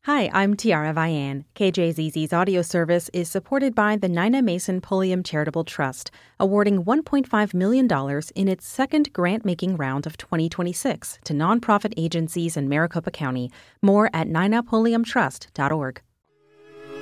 Hi, I'm Tiara Vian. KJZZ's audio service is supported by the Nina Mason Pulliam Charitable Trust, awarding $1.5 million in its second grant-making round of 2026 to nonprofit agencies in Maricopa County. More at ninapulliamtrust.org.